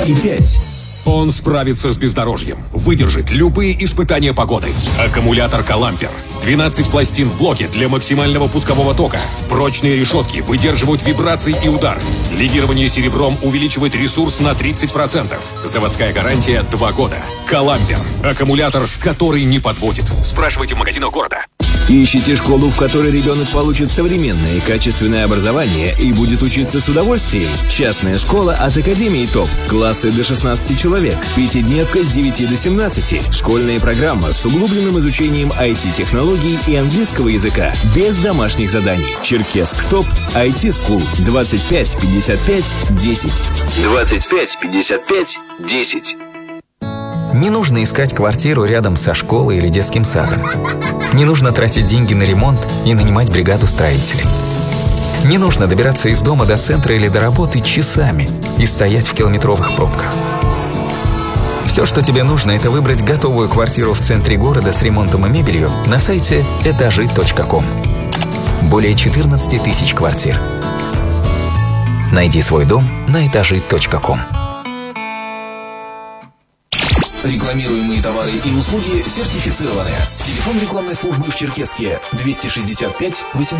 2,5. Он справится с бездорожьем, выдержит любые испытания погоды. Аккумулятор «Калампер». 12 пластин в блоке для максимального пускового тока. Прочные решетки выдерживают вибрации и удары. Легирование серебром увеличивает ресурс на 30%. Заводская гарантия 2 года. «Калампер». Аккумулятор, который не подводит. Спрашивайте в магазинах города. Ищите школу, в которой ребенок получит современное и качественное образование и будет учиться с удовольствием? Частная школа от Академии ТОП. Классы до 16 человек. Пятидневка с 9 до 17. Школьная программа с углубленным изучением IT-технологий и английского языка. Без домашних заданий. Черкесск ТОП. IT School. 25 55 10. 25 55 10. Не нужно искать квартиру рядом со школой или детским садом. Не нужно тратить деньги на ремонт и нанимать бригаду строителей. Не нужно добираться из дома до центра или до работы часами и стоять в километровых пробках. Все, что тебе нужно, это выбрать готовую квартиру в центре города с ремонтом и мебелью на сайте этажи.ком. Более 14 тысяч квартир. Найди свой дом на этажи.ком. Рекламируемые товары и услуги сертифицированы. Телефон рекламной службы в Черкесске 265 800.